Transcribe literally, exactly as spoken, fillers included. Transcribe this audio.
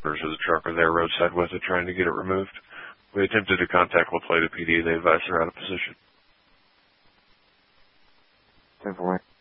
owners of the truck are there roadside with it, trying to get it removed. We attempted to contact La Plata P D. They advised they're out of position. ten four.